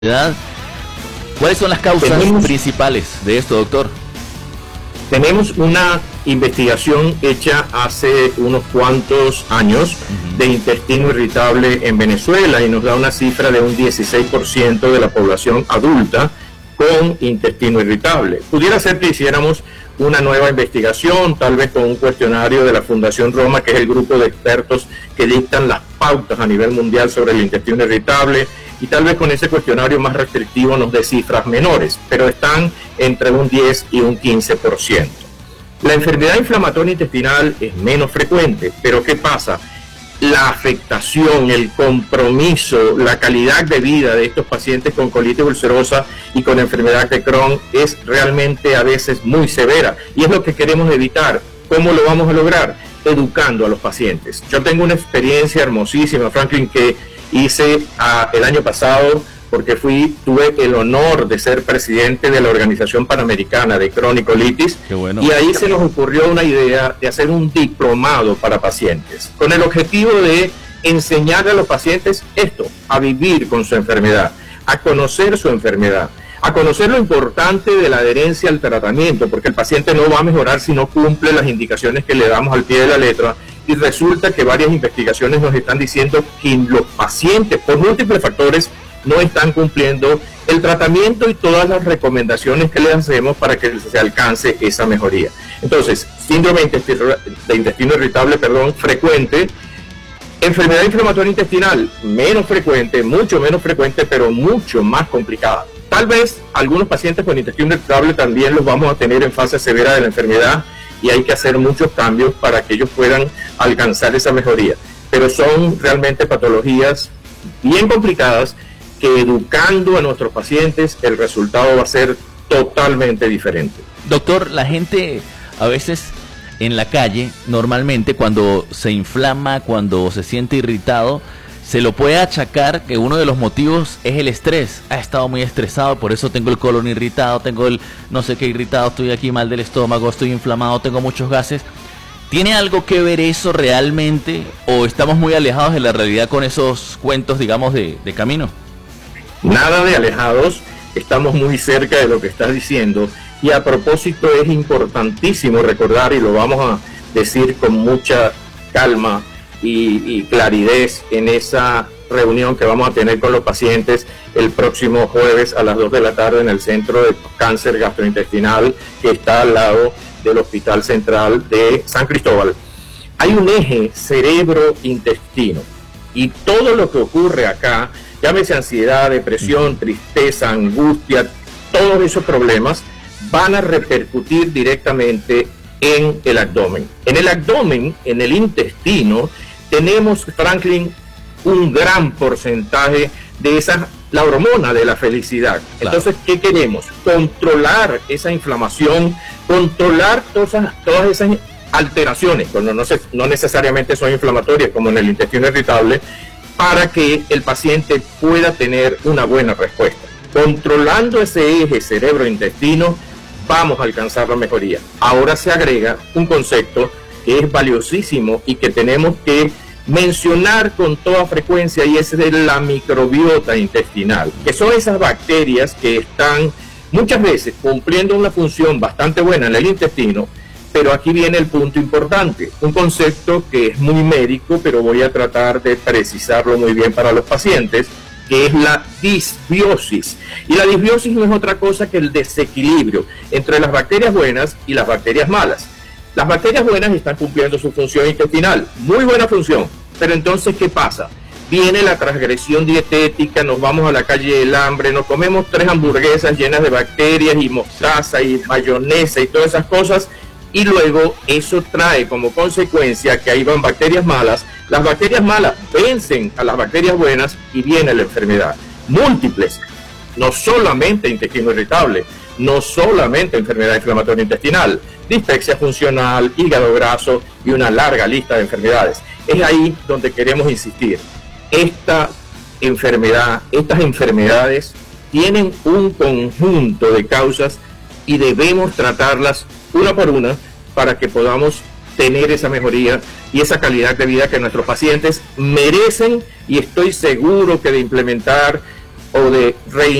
edad. ¿Cuáles son las causas principales de esto, doctor? Tenemos una investigación hecha hace unos cuantos años de intestino irritable en Venezuela y nos da una cifra de un 16% de la población adulta con intestino irritable. Pudiera ser que hiciéramos una nueva investigación, tal vez con un cuestionario de la Fundación Roma, que es el grupo de expertos que dictan las pautas a nivel mundial sobre el intestino irritable, y tal vez con ese cuestionario más restrictivo nos dé cifras menores, pero están entre un 10 y un 15%. La enfermedad inflamatoria intestinal es menos frecuente, pero ¿qué pasa? La afectación, el compromiso, la calidad de vida de estos pacientes con colitis ulcerosa y con enfermedad de Crohn es realmente a veces muy severa, y es lo que queremos evitar. ¿Cómo lo vamos a lograr? Educando a los pacientes. Yo tengo una experiencia hermosísima, Franklin, que hice el año pasado, porque tuve el honor de ser presidente de la Organización Panamericana de Crohn y Colitis. Qué bueno. Y ahí se nos ocurrió una idea de hacer un diplomado para pacientes, con el objetivo de enseñar a los pacientes esto, a vivir con su enfermedad, a conocer su enfermedad, a conocer lo importante de la adherencia al tratamiento, porque el paciente no va a mejorar si no cumple las indicaciones que le damos al pie de la letra. Y resulta que varias investigaciones nos están diciendo que los pacientes, por múltiples factores, no están cumpliendo el tratamiento y todas las recomendaciones que les hacemos para que se alcance esa mejoría. Entonces, síndrome de intestino irritable, frecuente, enfermedad inflamatoria intestinal, menos frecuente, mucho menos frecuente, pero mucho más complicada. Tal vez algunos pacientes con intestino irritable también los vamos a tener en fase severa de la enfermedad y hay que hacer muchos cambios para que ellos puedan alcanzar esa mejoría. Pero son realmente patologías bien complicadas que, educando a nuestros pacientes, el resultado va a ser totalmente diferente. Doctor, la gente a veces en la calle, normalmente cuando se inflama, cuando se siente irritado, se lo puede achacar que uno de los motivos es el estrés. Ha estado muy estresado, por eso tengo el colon irritado, tengo el no sé qué irritado, estoy aquí mal del estómago, estoy inflamado, tengo muchos gases. ¿Tiene algo que ver eso realmente o estamos muy alejados de la realidad con esos cuentos, digamos, de camino? Nada de alejados, estamos muy cerca de lo que estás diciendo, y a propósito es importantísimo recordar, y lo vamos a decir con mucha calma y claridad en esa reunión que vamos a tener con los pacientes el próximo jueves a las 2 de la tarde en el Centro de Cáncer Gastrointestinal, que está al lado del Hospital Central de San Cristóbal. Hay un eje cerebro-intestino, y todo lo que ocurre acá, llámese ansiedad, depresión, tristeza, angustia, todos esos problemas van a repercutir directamente en el abdomen. En el abdomen, en el intestino, tenemos, Franklin, un gran porcentaje de la hormona de la felicidad. Claro. Entonces, ¿qué queremos? Controlar esa inflamación, controlar todas esas alteraciones, cuando no necesariamente son inflamatorias, como en el intestino irritable, para que el paciente pueda tener una buena respuesta. Controlando ese eje cerebro-intestino, vamos a alcanzar la mejoría. Ahora se agrega un concepto que es valiosísimo y que tenemos que mencionar con toda frecuencia, y es de la microbiota intestinal, que son esas bacterias que están muchas veces cumpliendo una función bastante buena en el intestino. Pero aquí viene el punto importante, un concepto que es muy médico, pero voy a tratar de precisarlo muy bien para los pacientes, que es la disbiosis. Y la disbiosis no es otra cosa que el desequilibrio entre las bacterias buenas y las bacterias malas. Las bacterias buenas están cumpliendo su función intestinal, muy buena función, pero entonces, ¿qué pasa? Viene la transgresión dietética, nos vamos a la calle del hambre, nos comemos 3 hamburguesas llenas de bacterias y mostaza y mayonesa y todas esas cosas, y luego eso trae como consecuencia que ahí van bacterias malas. Las bacterias malas vencen a las bacterias buenas y viene la enfermedad. Múltiples, no solamente intestino irritable, no solamente enfermedad inflamatoria intestinal, dispepsia funcional, hígado graso y una larga lista de enfermedades. Es ahí donde queremos insistir. Estas enfermedades tienen un conjunto de causas y debemos tratarlas una por una para que podamos tener esa mejoría y esa calidad de vida que nuestros pacientes merecen, y estoy seguro que de implementar o de